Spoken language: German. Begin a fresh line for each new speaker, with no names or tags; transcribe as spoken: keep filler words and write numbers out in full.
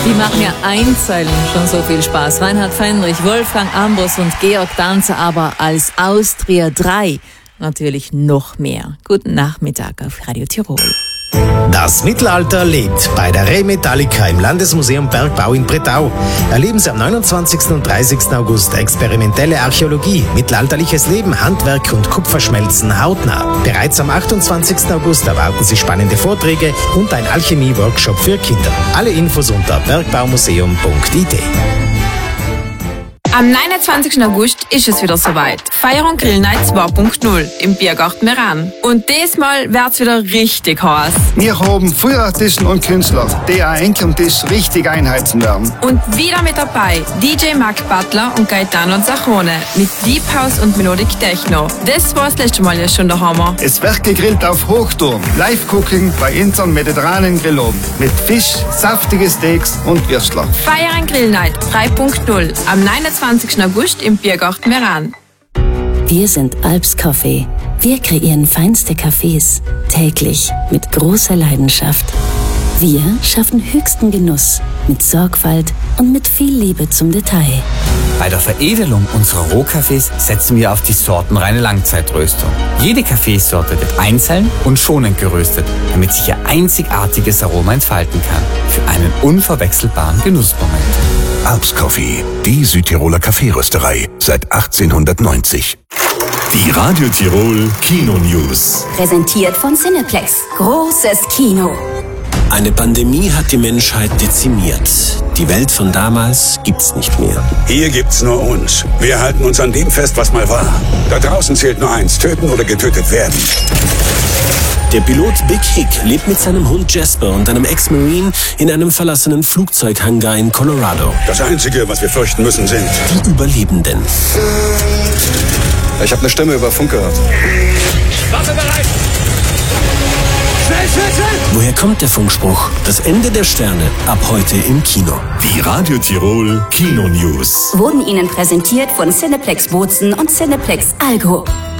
Die machen ja einzeln schon so viel Spaß. Reinhard Fendrich, Wolfgang Ambros und Georg Danzer, aber als Austria drei natürlich noch mehr. Guten Nachmittag auf Radio Tirol.
Das Mittelalter lebt bei der Re-Metallica im Landesmuseum Bergbau in Bretau. Erleben Sie am neunundzwanzigsten und dreißigsten August experimentelle Archäologie, mittelalterliches Leben, Handwerk und Kupferschmelzen hautnah. Bereits am achtundzwanzigsten August erwarten Sie spannende Vorträge und ein Alchemie-Workshop für Kinder. Alle Infos unter bergbaumuseum punkt i t.
Am neunundzwanzigsten August ist es wieder soweit. Feier und Grill Night zwei punkt null im Biergarten Meran. Und diesmal wird's wieder richtig heiß.
Wir haben viele Artisten und Künstler, die auch eng am Tisch richtig einheizen werden.
Und wieder mit dabei D J Mark Butler und Gaetano Zachone mit Deep House und Melodic Techno. Das war das letzte Mal ja schon der Hammer.
Es wird gegrillt auf Hochtouren. Live-Cooking bei unserem mediterranen Grilloben. Mit Fisch, saftige Steaks und Würstler.
Feier und Grill Night drei punkt null am neunundzwanzigsten August im Biergarten Meran.
Wir sind Alps Coffee. Wir kreieren feinste Cafés, täglich mit großer Leidenschaft. Wir schaffen höchsten Genuss mit Sorgfalt und mit viel Liebe zum Detail.
Bei der Veredelung unserer Rohkaffees setzen wir auf die sortenreine Langzeitröstung. Jede Kaffeesorte wird einzeln und schonend geröstet, damit sich ihr einzigartiges Aroma entfalten kann. Für einen unverwechselbaren Genussmoment.
Alps Coffee, die Südtiroler Kaffeerösterei seit achtzehnhundertneunzig. Die Radio Tirol Kino News.
Präsentiert von Cineplex. Großes Kino.
Eine Pandemie hat die Menschheit dezimiert. Die Welt von damals gibt's nicht mehr.
Hier gibt's nur uns. Wir halten uns an dem fest, was mal war. Da draußen zählt nur eins: töten oder getötet werden.
Der Pilot Big Hick lebt mit seinem Hund Jasper und einem Ex-Marine in einem verlassenen Flugzeughangar in Colorado.
Das Einzige, was wir fürchten müssen, sind
die Überlebenden.
Ich habe eine Stimme über Funk gehört.
Waffe bereit! Schnell, schnell, schnell!
Woher kommt der Funkspruch? Das Ende der Sterne, ab heute im Kino.
Die Radio Tirol Kino News.
Wurden Ihnen präsentiert von Cineplex Bozen und Cineplex Algo.